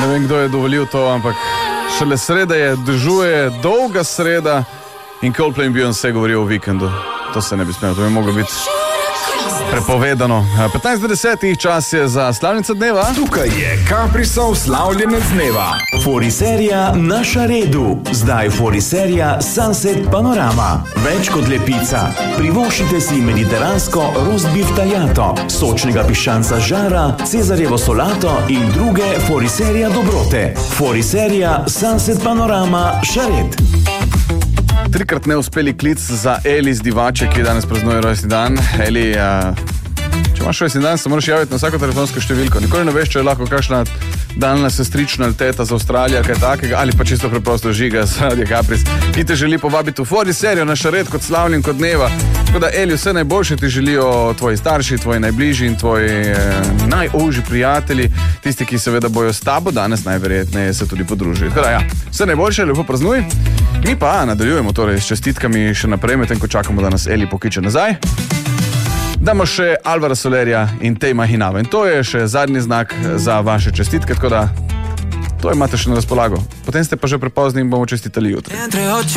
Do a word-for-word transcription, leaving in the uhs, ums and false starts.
Ne vem, kdo je dovolil to, ampak šele sreda je, dežuje, dolga sreda in Coldplay in Beyoncé govorijo o vikendu. To se ne bi smelo, to bi moglo biti prepovedano. petnajst do desetih, čas je za slavnico dneva. Tukaj je Caprisov slavljenec dneva. Foriserija Naša redu. Zdaj foriserija Sunset Panorama. Več kot lepica. Privoščite si mediteransko roast beef tajato, sočnega piščanca žara, cezarjevo solato in druge foriserija dobrote. Foriserija Sunset Panorama Šared. Trikrat neuspeli klic za Eli z Divače, ki danes praznuje rojstni dan. Eli, uh, če imaš rojstni dan, se moraš javiti na vsako telefonsko številko. Nikoli ne veš, če je lahko kakšna daljna sestrična ali teta z Avstralije, kaj takega, ali pa čisto preprosto Žiga z Radia Capris, ki te želi povabiti v Foriserijo na Šared kot slavljenko dneva. Tako da, Eli, vse najboljše ti želijo tvoji starši, tvoji najbližji in tvoji eh, najožji prijatelji, tisti, ki seveda bojo s tabo danes najverjetneje se tudi podružili. Tako da, ja, vse najboljše, lepo praznuj. Mi pa nadaljujemo torej s čestitkami še naprej, medtem ko čakamo, da nas Eli pokliče nazaj. Damo še Alvara Solerja in Tejma Hinava. In to je še zadnji znak za vaše čestitke, tako da to imate še na razpolago. Potem ste pa že prepozni in bomo čestitali jutri.